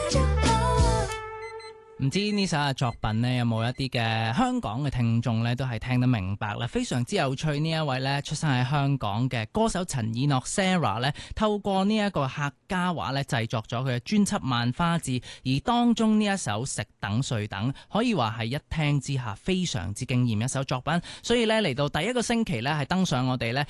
唔知呢首嘅作品呢，有冇一啲嘅香港嘅聽眾呢，都係聽得明白啦。非常之有趣，呢一位呢，出生喺香港嘅歌手陳以諾 Sarah 呢，透過呢一個客家話呢，製作咗佢嘅專輯《萬花誌》，而當中呢一首《食等睡等》可以話係一聽之下非常之驚豔一首作品。所以呢，嚟到第一個星期呢，係登上我哋呢